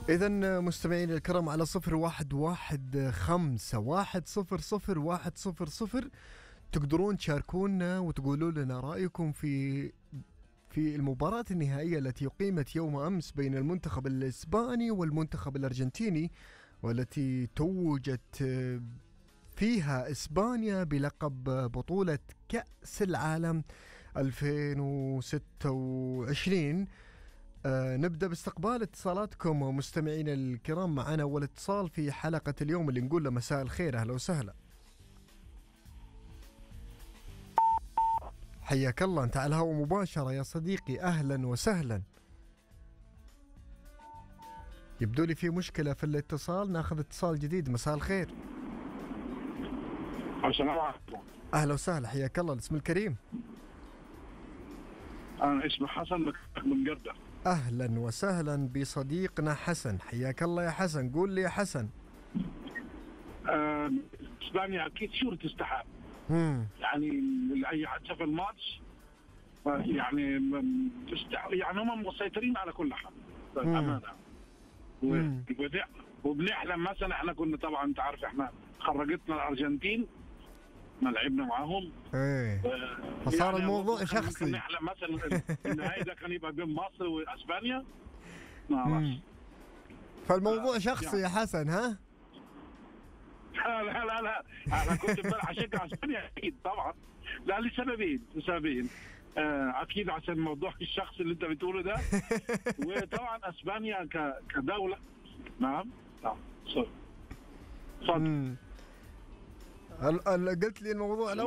إذا مستمعين الكرام على 0115100100 تقدرون تشاركونا وتقولوا لنا رأيكم في المباراة النهائية التي أقيمت يوم أمس بين المنتخب الإسباني والمنتخب الأرجنتيني، والتي توجت فيها إسبانيا بلقب بطولة كأس العالم 2026. نبدأ باستقبال اتصالاتكم ومستمعين الكرام. معنا أول اتصال في حلقة اليوم اللي نقول له مساء الخير، أهلا وسهلا. حياك الله، أنت على الهواء مباشرة يا صديقي، أهلا وسهلا. يبدو لي في مشكلة في الاتصال، ناخذ اتصال جديد. مساء الخير. السلام عليكم. أهلا وسهلا، حياك الله. الاسم الكريم؟ أنا اسمي حسن من جردة. أهلا وسهلا بصديقنا حسن، حياك الله يا حسن. قول لي يا حسن. إسبانيا أكيد شو تستحق. يعني أي حتى في الماتش يعني يعني هم مسيطرين على كل حال بالأمانة. وبنحلم مثلا، احنا كنا طبعا انت عارف احنا خرجتنا الارجنتين ما لعبنا معاهم. ايه فصار يعني الموضوع شخصي. نحلم مثلا النهائي ده كان يبقى بين مصر واسبانيا. ما فالموضوع شخصي يا حسن، ها؟ لا انا كنت امبارح اشجع اسبانيا اكيد طبعا. لا لسببين. اكيد عشان الموضوع الشخصي اللي انت بتقوله ده. وطبعا اسبانيا كدوله. نعم صح. قلت لي الموضوع